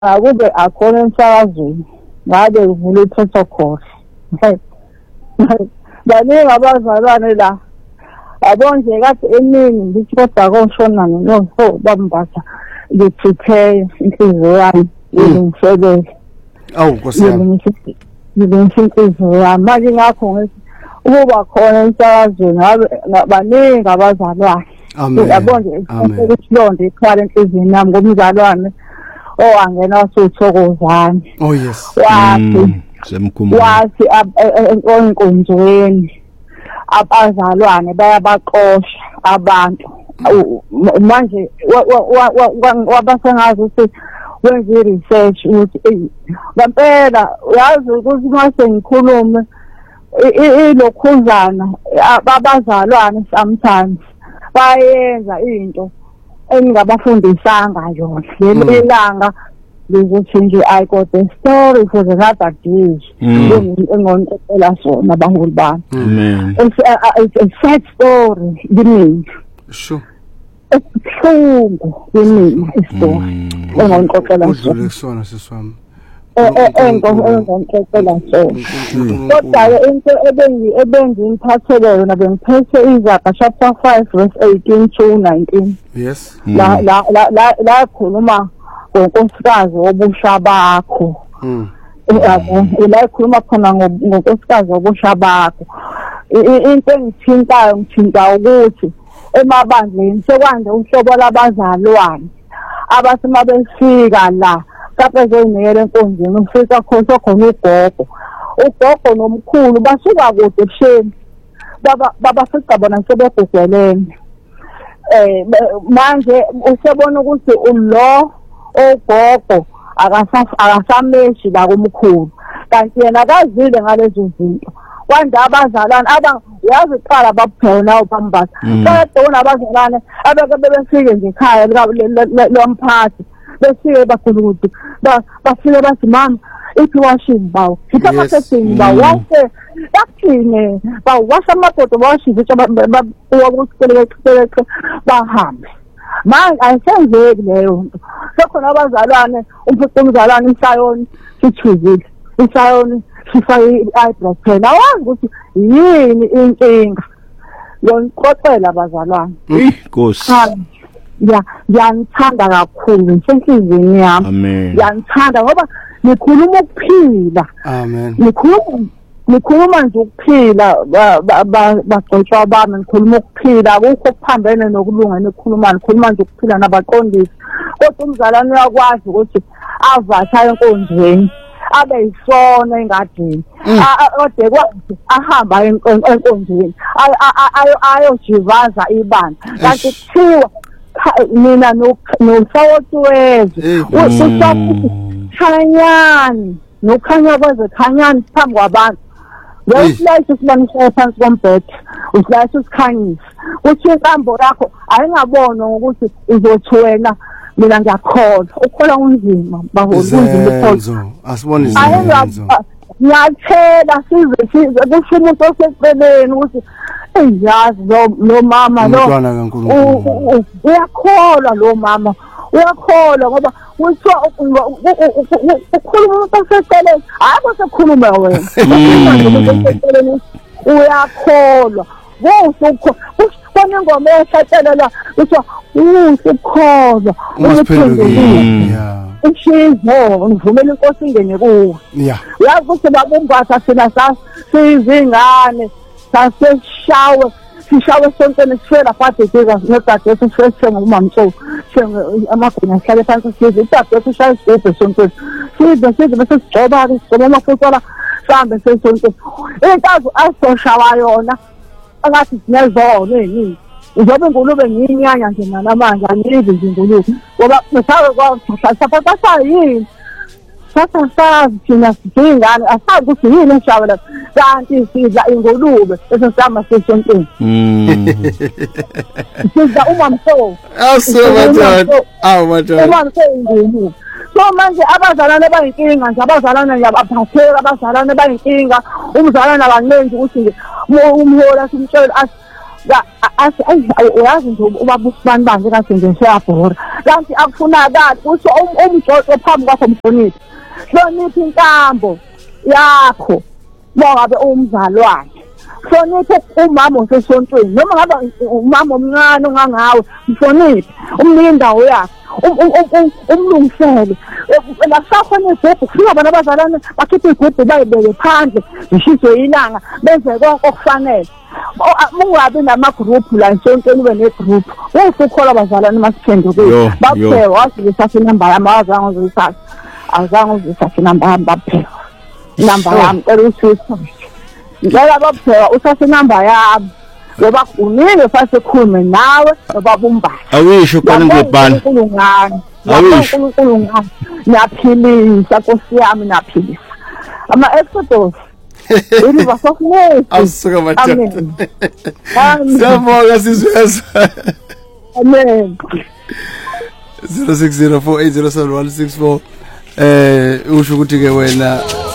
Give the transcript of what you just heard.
akube akhona emsakazweni ngabe uvula i-protocol. Baningi abazalwane la abonje kade eningi ngithi kodwa koshona no bambatha ngiprepare inhliziyo yami ngilungiselele. Awu Nkosi yami. Ngilungiselele yami manje ngakho ngithi ukuba khona emsakazweni baningi abazalwane. Yabonje ukuthi londe ikhwala enhliziyweni yami ngomzalwane owangena wasuthokozana. Oh yes. Wathi enkonzweni abazalwane bayabaxosha abantu manje wabasengazi ukuthi wenze i-research ukuthi ngempela yazi ukuthi mase ngikhulume ilokhuzana abazalwane sometimes bayenza into engingabafundisanga yona leli ilanga lizothi I got a story for another day engonixoxela sona baholi bami. Amen. It's a sad story kimi. Sure. Esihlungu kimi isistory engonixoxela sona siswami. Engongixoxela sona. Kodwa into ebengiphathele yona bengiphethe iZaga chapter 5 verse 18 to 19. Yes. La khuluma ngonkosikazi obusha bakho. La khuluma khona ngonkosikazi obusha bakho. Into engithintayo ngithinta ukuthi emabandleni sekwande uhlobo labazalwane abasema befika la kaphe zoyinikela enkonzweni ufika khona ugogo nomkhulu basuka kude ebusheni baba fica bona sebegugwelene. Manje usebona ukuthi ulo ogogo akasameshi la kumkhulu kanti yena akazile ngalezo zinto kwande abazalwane yazi qala baphela ubambatha badona abazalwane abeke befike nje ekhaya lomphathi befike bakhulukuthi bafike bathi mama ithi washing bawo sithaphasethini bawo wase bathine bawasha amapoto bawashi ukuthi bakuceleke bahambe manje ayisenzeki leyo nto sekhona abazalwane umzalwane isayoni sithuzile isayoni sifaye i-eyebrow pen awazi ukuthi yini inkinga yonixoxela abazalwane. Nkosi. Ngiyanithanda kakhulu nsenhliziyweni yami. Amen. Ngiyanithanda ngoba nikhuluma ukuphila. Amen. Nikhuluma nje ukuphila bagcotshwa bami nikhuluma ukuphila akukho okuphambene nokulunga nikhuluma nje ukuphila nabaqondisi kodwa umzalwane uyakwazi ukuthi avatha enkonzweni abe yisona engadini ode kwathi ahamba enkonzweni ayojivaza ibandla kanti kuthiwa mina nosawotweze khanyani nokhanya kweze khanyani phambi kwabantu wesilayisi sibanisha phansi kombhede usilayisi usikhanyisa kuthi inkambo yakho ayingabona ukuthi uzothwena mina ngiyakholwa ukholwa unzima baholi kunzima asibone izenzo ngiyathela size kusho umuntu oseceleni ukuthi eyazi lo mama uyakholwa lo mama uyakholwa ngoba kuthiwa ukhuluma umuntu oseceleni hayi kusekhulume wena uyakholwa kone ngoma eshatshelela kuthiwa usukholwa usiphendulile ushizo ngivumela inkosi ingene kuwe uyazi ukuthi babumbatha thina sizingane saseshawe sishawe sonkeni sifela phathe nodadewethu sifese ngomamtso amagwinya sihlale phansi size udadewethu ushaya isigubhu esontweni size bese sigcoba-ke sigcoba amafutsala sihambe sesontweni inkazi asizoshawa yona angathi sinezono eningi njengoba ingulube ngiyinyanya nje namanje angiyizi nje ingulube ngoba mesake yini sasazi thina singane asazi ukuthi yini eshawela kanti sidla ingulube bese sihamba sesontweni sidla umamso umamso ingulube so manje abazalwane bayinkinga nje abazalwane ngiyabaphathela abazalwane bayinkinga umzalwane abanengi ukuthi nje umhola simtshela uyazi nje ubaba usibani banje kasenze shayabhora kanti akufunakala kusho umjojo phambi kwakho mhloniphi hlonipha inkambo yakho bongabe umzalwane hloniphe umama osesontweni noma ngaba umama omncane ongangawe mhloniphe umnike indawo yakhe umlungisele lasakhona izebhu kufika abantu abazalwane bakhiphe izebhu bayibeke phandle zishiswe ilanga benze konke okufanele mungabi nama-group la esontweni ube ne-group usukhola abazalwane masiphendukiwe bapheka wazilisa inamba yami azange uzisa inamba yami bapheka inamba yami cela usisa ngicela bapheka usasa inamba yami ngoba unike fase khulume nawe ngoba bumbani awisho khona ngebhani awisho uNkulunkulu ngani niyaphilisa Nkosi yami niyaphilisa ama-Exodus universe of mercy asuka madoda siyabonga sizwezwa amen 0604807164 usho ukuthi ke wena